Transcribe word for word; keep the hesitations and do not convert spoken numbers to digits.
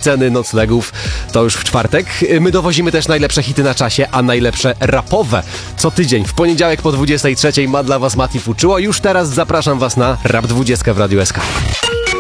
ceny noclegów to już w czwartek. My dowozimy też najlepsze hity na czasie, a najlepsze rapowe co tydzień. W poniedziałek po dwudziestej trzeciej ma dla was Mati Fuczuło. Już teraz zapraszam was na Rap dwadzieścia w Radiu S K.